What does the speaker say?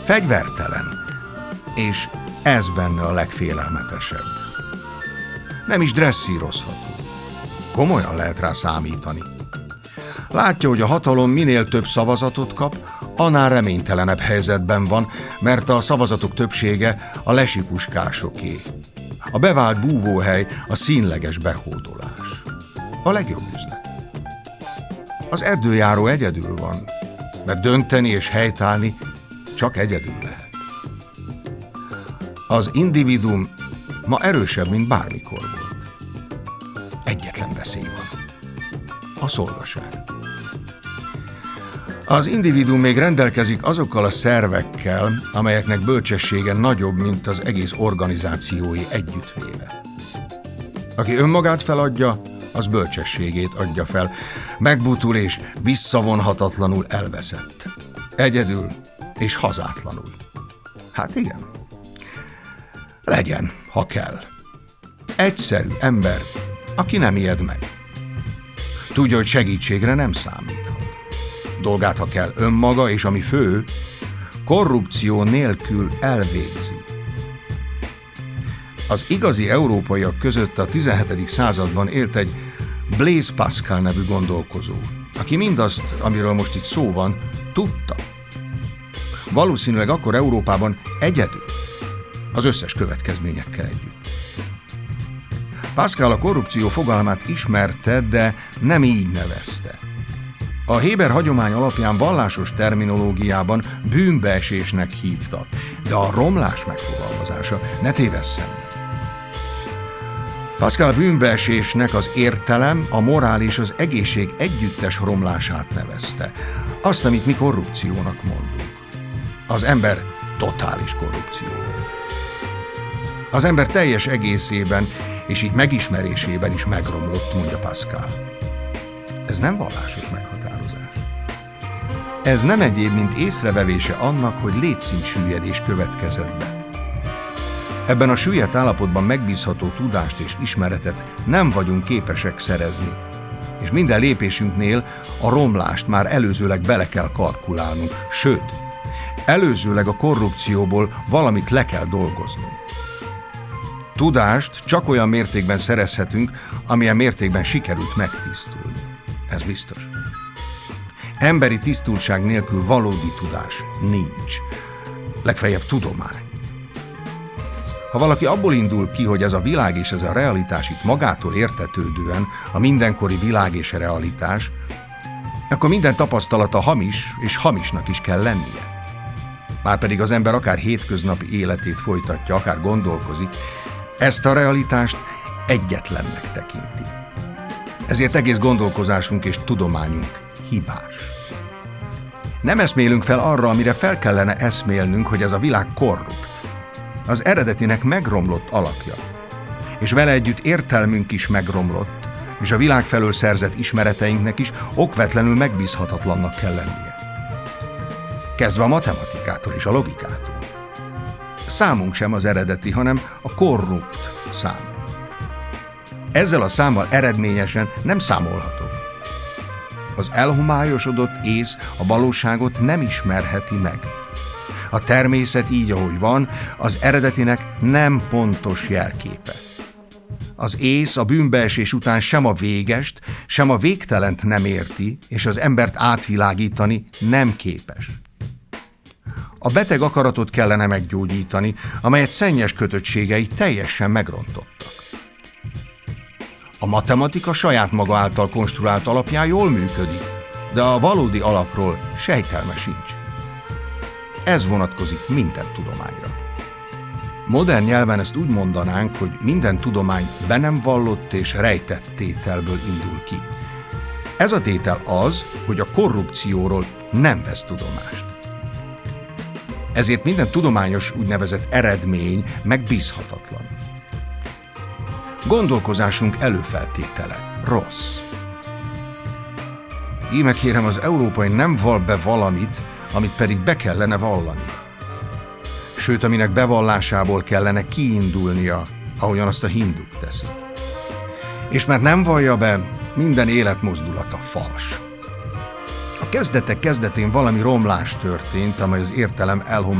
Fegyvertelen, és ez benne a legfélelmetesebb. Nem is dresszírozható. Komolyan lehet rá számítani. Látja, hogy a hatalom minél több szavazatot kap, annál reménytelenebb helyzetben van, mert a szavazatok többsége a lesipuskásoké. A bevált búvóhely a színleges behódolás. A legjobb üzlet. Az erdőjáró egyedül van, mert dönteni és helytállni csak egyedül lehet. Az individuum ma erősebb, mint bármikor volt. Egyetlen veszély van. A szolgaság. Az individuum még rendelkezik azokkal a szervekkel, amelyeknek bölcsessége nagyobb, mint az egész organizációi együttvéve. Aki önmagát feladja, az bölcsességét adja fel, megbutul és visszavonhatatlanul elveszett. Egyedül és hazátlanul. Hát igen. Legyen, ha kell. Egyszerű ember, aki nem ijed meg. Tudja, hogy segítségre nem számíthat. Dolgát, ha kell, önmaga, és ami fő, korrupció nélkül elvégzi. Az igazi európaiak között a 17. században élt egy Blaise Pascal nevű gondolkozó, aki mindazt, amiről most itt szó van, tudta. Valószínűleg akkor Európában egyedül, az összes következményekkel együtt. Pascal a korrupció fogalmát ismerte, de nem így nevezte. A héber hagyomány alapján vallásos terminológiában bűnbeesésnek hívtak, de a romlás megfogalmazása ne tévesszem. Pascal bűnbeesésnek az értelem, a morál és az egészség együttes romlását nevezte. Azt, amit mi korrupciónak mondunk. Az ember totális korrupciója. Az ember teljes egészében és így megismerésében is megromlott, mondja Pascal. Ez nem vallásos meghatározás. Ez nem egyéb, mint észrevevése annak, hogy létszíntsüllyedés következett be. Ebben a süllyedt állapotban megbízható tudást és ismeretet nem vagyunk képesek szerezni, és minden lépésünknél a romlást már előzőleg bele kell kalkulálnunk, sőt, előzőleg a korrupcióból valamit le kell dolgoznunk. Tudást csak olyan mértékben szerezhetünk, amilyen mértékben sikerült megtisztulni. Ez biztos. Emberi tisztultság nélkül valódi tudás nincs. Legfeljebb tudomány. Ha valaki abból indul ki, hogy ez a világ és ez a realitás itt magától értetődően a mindenkori világ és realitás, akkor minden tapasztalata hamis, és hamisnak is kell lennie. Márpedig az ember akár hétköznapi életét folytatja, akár gondolkozik, ezt a realitást egyetlennek tekinti. Ezért egész gondolkozásunk és tudományunk hibás. Nem eszmélünk fel arra, amire fel kellene eszmélnünk, hogy ez a világ korrupt. Az eredetinek megromlott alapja, és vele együtt értelmünk is megromlott, és a világ felől szerzett ismereteinknek is okvetlenül megbízhatatlannak kell lennie. Kezdve a matematikától és a logikától. Számunk sem az eredeti, hanem a korrupt szám. Ezzel a számmal eredményesen nem számolható. Az elhomályosodott ész a valóságot nem ismerheti meg. A természet így, ahogy van, az eredetinek nem pontos jelképe. Az ész a bűnbeesés után sem a végest, sem a végtelent nem érti, és az embert átvilágítani nem képes. A beteg akaratot kellene meggyógyítani, amelyet szennyes kötöttségei teljesen megrontottak. A matematika saját maga által konstruált alapján jól működik, de a valódi alapról sejtelme sincs. Ez vonatkozik minden tudományra. Modern nyelven ezt úgy mondanánk, hogy minden tudomány be nem vallott és rejtett tételből indul ki. Ez a tétel az, hogy a korrupcióról nem vesz tudomást. Ezért minden tudományos úgynevezett eredmény megbízhatatlan. Gondolkozásunk előfeltétele rossz. Íme kérem, az európai nem vall be valamit, amit pedig be kellene vallani. Sőt, aminek bevallásából kellene kiindulnia, ahogyan azt a hinduk teszik. És mert nem vallja be, minden életmozdulata fals. A kezdetek kezdetén valami romlás történt, amely az értelem